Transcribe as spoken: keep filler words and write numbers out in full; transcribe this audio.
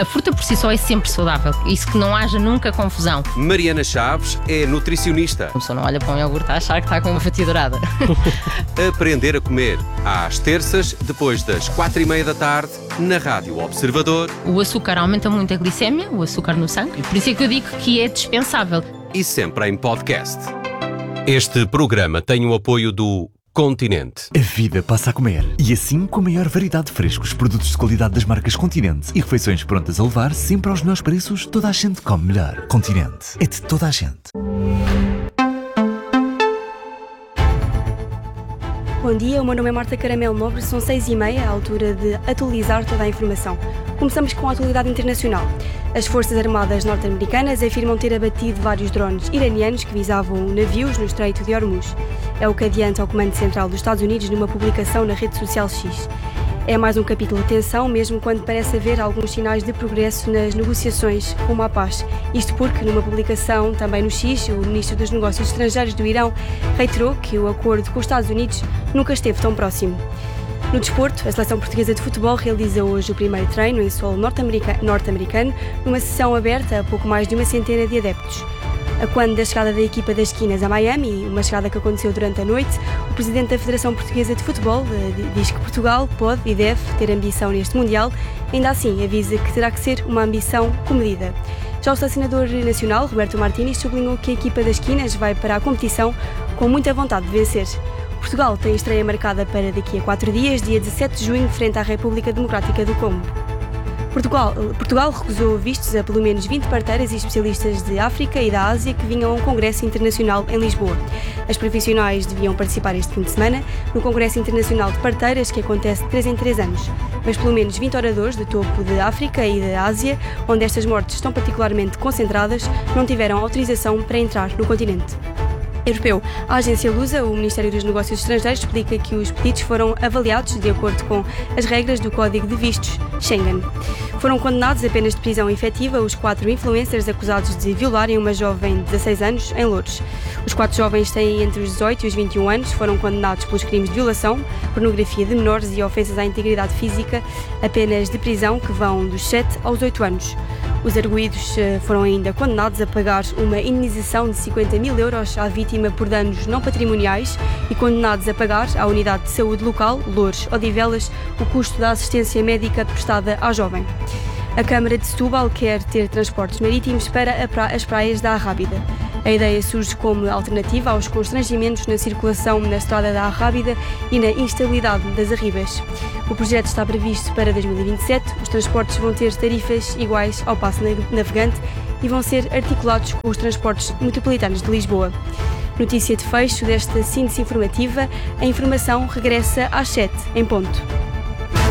A fruta por si só é sempre saudável, isso que não haja nunca confusão. Mariana Chaves é nutricionista. A pessoa não olha para um iogurte a achar que está com uma fatia dourada. Aprender a comer, às terças, depois das quatro e meia da tarde, na Rádio Observador. O açúcar aumenta muito a glicémia, o açúcar no sangue, e por isso é que eu digo que é dispensável. E sempre em podcast. Este programa tem o apoio do Continente. A vida passa a comer. E assim, com a maior variedade de frescos, produtos de qualidade das marcas Continente e refeições prontas a levar, sempre aos melhores preços, toda a gente come melhor. Continente. É de toda a gente. Bom dia, o meu nome é Marta Caramelo Nobre, são seis e meia, à altura de atualizar toda a informação. Começamos com a atualidade internacional. As Forças Armadas norte-americanas afirmam ter abatido vários drones iranianos que visavam navios no Estreito de Hormuz. É o que adianta ao Comando Central dos Estados Unidos numa publicação na rede social X. É mais um capítulo de tensão, mesmo quando parece haver alguns sinais de progresso nas negociações rumo à paz. Isto porque, numa publicação também no X, o Ministro dos Negócios Estrangeiros do Irão reiterou que o acordo com os Estados Unidos nunca esteve tão próximo. No desporto, a Seleção Portuguesa de Futebol realiza hoje o primeiro treino em solo norte-americano, norte-americano, numa sessão aberta a pouco mais de uma centena de adeptos. A quando da chegada da equipa das Esquinas a Miami, uma chegada que aconteceu durante a noite, o Presidente da Federação Portuguesa de Futebol diz que Portugal pode e deve ter ambição neste Mundial, ainda assim avisa que terá que ser uma ambição comedida. Já o selecionador nacional, Roberto Martínez, sublinhou que a equipa das Esquinas vai para a competição com muita vontade de vencer. Portugal tem estreia marcada para daqui a quatro dias, dia dezassete de junho, frente à República Democrática do Congo. Portugal, Portugal recusou vistos a pelo menos vinte parteiras e especialistas de África e da Ásia que vinham a um congresso internacional em Lisboa. As profissionais deviam participar este fim de semana no Congresso Internacional de Parteiras, que acontece de três em três anos. Mas pelo menos vinte oradores do topo de África e da Ásia, onde estas mortes estão particularmente concentradas, não tiveram autorização para entrar no continente europeu. A agência Lusa, o Ministério dos Negócios Estrangeiros, explica que os pedidos foram avaliados de acordo com as regras do Código de Vistos Schengen. Foram condenados a penas de prisão efetiva os quatro influencers acusados de violarem uma jovem de dezasseis anos em Loures. Os quatro jovens têm entre os dezoito e os vinte e um anos, foram condenados pelos crimes de violação, pornografia de menores e ofensas à integridade física, a penas de prisão que vão dos sete aos oito anos. Os arguidos foram ainda condenados a pagar uma indenização de cinquenta mil euros à vítima por danos não patrimoniais e condenados a pagar à unidade de saúde local, Loures Odivelas, o custo da assistência médica prestada à jovem. A Câmara de Setúbal quer ter transportes marítimos para pra- as praias da Arrábida. A ideia surge como alternativa aos constrangimentos na circulação na estrada da Arrábida e na instabilidade das arribas. O projeto está previsto para dois mil e vinte e sete. Os transportes vão ter tarifas iguais ao passe navegante e vão ser articulados com os transportes metropolitanos de Lisboa. Notícia de fecho desta síntese informativa. A informação regressa às sete em ponto.